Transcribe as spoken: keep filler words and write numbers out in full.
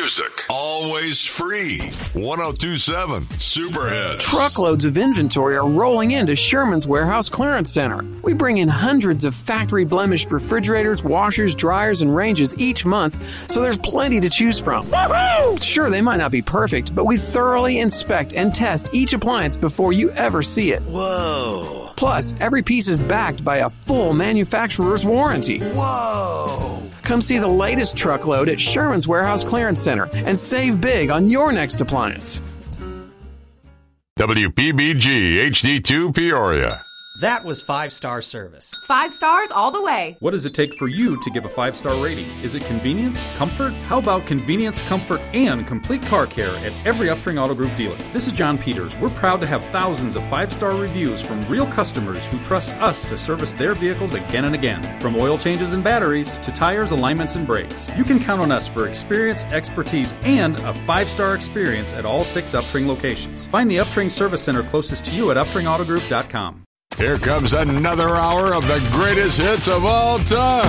music, always free. one oh two point seven Super Hits. Truckloads of inventory are rolling into Sherman's Warehouse Clearance Center. We bring in hundreds of factory-blemished refrigerators, washers, dryers, and ranges each month, so there's plenty to choose from. Woo-hoo! Sure, they might not be perfect, but we thoroughly inspect and test each appliance before you ever see it. Whoa. Plus, every piece is backed by a full manufacturer's warranty. Whoa. Come see the latest truckload at Sherman's Warehouse Clearance Center and save big on your next appliance. W P B G H D two Peoria. That was five-star service. Five stars all the way. What does it take for you to give a five-star rating? Is it convenience? Comfort? How about convenience, comfort, and complete car care at every Uftring Auto Group dealer? This is John Peters. We're proud to have thousands of five-star reviews from real customers who trust us to service their vehicles again and again. From oil changes and batteries to tires, alignments, and brakes. You can count on us for experience, expertise, and a five-star experience at all six Uftring locations. Find the Uftring Service Center closest to you at uftring auto group dot com. Here comes another hour of the greatest hits of all time.